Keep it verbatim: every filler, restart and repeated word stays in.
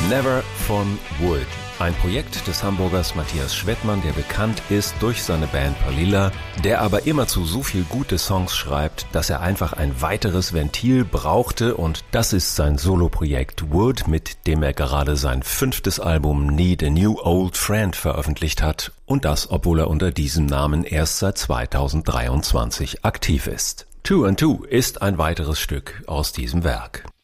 Never von Wood. Ein Projekt des Hamburgers Matthias Schwettmann, der bekannt ist durch seine Band Palila, der aber immerzu so viel gute Songs schreibt, dass er einfach ein weiteres Ventil brauchte, und das ist sein Soloprojekt Wood, mit dem er gerade sein fünftes Album Need a New Old Friend veröffentlicht hat, und das, obwohl er unter diesem Namen erst seit zweitausenddreiundzwanzig aktiv ist. Two and Two ist ein weiteres Stück aus diesem Werk.